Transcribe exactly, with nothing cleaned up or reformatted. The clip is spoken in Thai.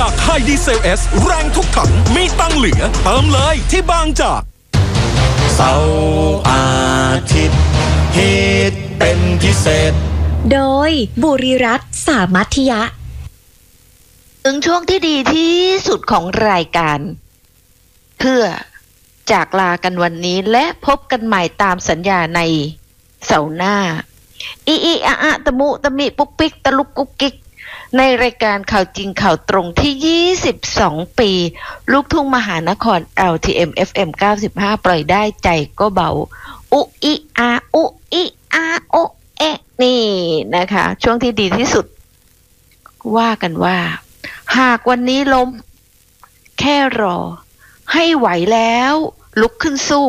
จากไฮดีเซลเอสแรงทุกถังมีตังเหลือเติมเลยที่บางจากเสาร์อาทิตย์ฮิตเป็นพิเศษโดยบุรีรัตน์สามัธยะถึงช่วงที่ดีที่สุดของรายการเพื่อจากลากันวันนี้และพบกันใหม่ตามสัญญาในเสาร์หน้าอีอีอะอะตะมุตะมิปุกปิกตะลุกกุกกิกในรายการข่าวจริงข่าวตรงที่ยี่สิบสองปีลูกทุ่งมหานคร แอล ที เอ็ม เอฟ เอ็ม เก้าสิบห้าปล่อยได้ใจก็เบาอุอีอาอุอีอาโอเอะนี่นะคะช่วงที่ดีที่สุดว่ากันว่าหากวันนี้ล้มแค่รอให้ไหวแล้วลุกขึ้นสู้